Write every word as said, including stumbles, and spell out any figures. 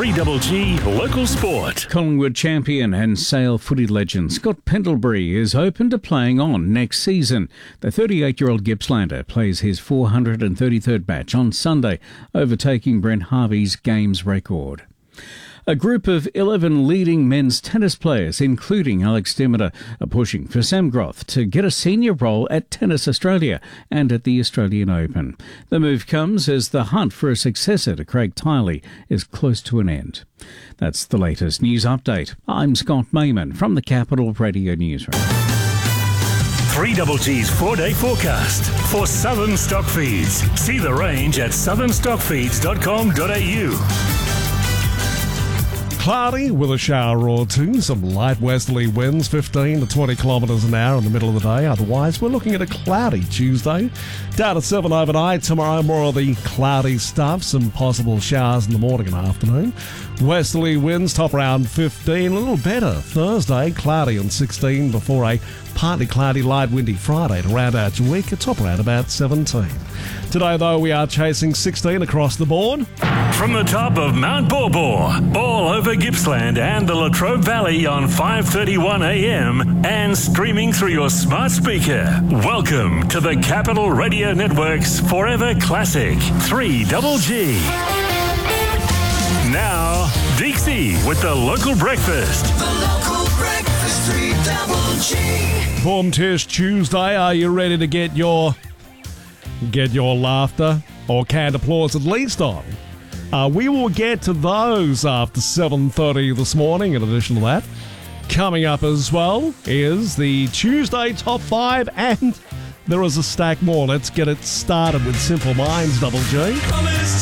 three G Local Sport. Collingwood champion and Sale footy legend Scott Pendlebury is open to playing on next season. The thirty-eight-year-old Gippslander plays his four hundred thirty-third match on Sunday, overtaking Brent Harvey's games record. A group of eleven leading men's tennis players, including Alex Demeter, are pushing for Sam Groth to get a senior role at Tennis Australia and at the Australian Open. The move comes as the hunt for a successor to Craig Tiley is close to an end. That's the latest news update. I'm Scott Mayman from the Capital Radio Newsroom. three G's four-day forecast for Southern Stock Feeds. See the range at southern stock feeds dot com dot a u. Cloudy with a shower or two, some light westerly winds, fifteen to twenty kilometres an hour in the middle of the day. Otherwise, we're looking at a cloudy Tuesday. Down to seven overnight. Tomorrow, more of the cloudy stuff. Some possible showers in the morning and afternoon. Westerly winds top around fifteen. A little better Thursday, cloudy and sixteen before a partly cloudy, light windy Friday to round out your week. A top around about seventeen. Today, though, we are chasing sixteen across the board. From the top of Mount Borbor, all over Gippsland and the Latrobe Valley on five thirty-one a m and streaming through your smart speaker. Welcome to the Capital Radio Network's Forever Classic three G. Now, Dixie with the local breakfast. The local breakfast, three G. Boom Tish Tuesday. Are you ready to get your get your laughter or canned applause at least on? Uh, we will get to those after seven thirty this morning. In addition to that, coming up as well is the Tuesday Top five, and there is a stack more. Let's get it started with Simple Minds, Double G.